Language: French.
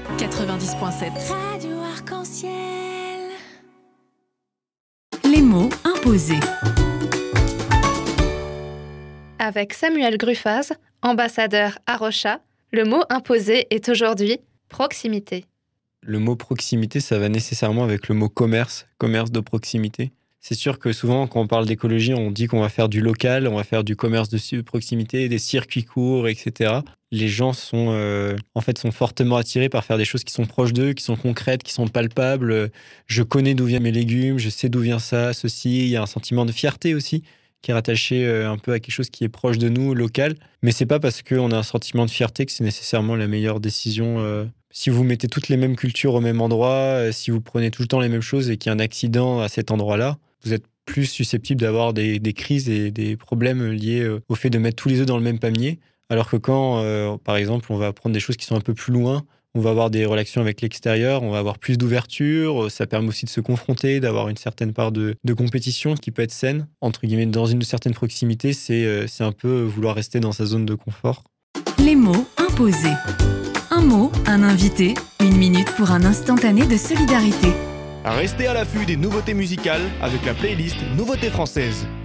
90.7. Radio Arc-en-Ciel. Les mots imposés. Avec Samuel Gruffaz, ambassadeur à Rocha, le mot imposé est aujourd'hui proximité. Le mot proximité, ça va nécessairement avec le mot commerce de proximité. C'est sûr que souvent, quand on parle d'écologie, on dit qu'on va faire du local, on va faire du commerce de proximité, des circuits courts, etc. Les gens sont fortement attirés par faire des choses qui sont proches d'eux, qui sont concrètes, qui sont palpables. Je connais d'où viennent mes légumes, je sais d'où vient ça, ceci. Il y a un sentiment de fierté aussi qui est rattaché un peu à quelque chose qui est proche de nous, local. Mais c'est pas parce qu'on a un sentiment de fierté que c'est nécessairement la meilleure décision. Si vous mettez toutes les mêmes cultures au même endroit, si vous prenez tout le temps les mêmes choses et qu'il y a un accident à cet endroit-là, vous êtes plus susceptible d'avoir des crises et des problèmes liés au fait de mettre tous les œufs dans le même panier. Alors que quand, par exemple, on va prendre des choses qui sont un peu plus loin, on va avoir des relations avec l'extérieur, on va avoir plus d'ouverture, ça permet aussi de se confronter, d'avoir une certaine part de compétition qui peut être saine. Entre guillemets, dans une certaine proximité, c'est un peu vouloir rester dans sa zone de confort. Les mots imposés. Un mot, un invité, 1 minute pour un instantané de solidarité. Restez à l'affût des nouveautés musicales avec la playlist Nouveautés françaises.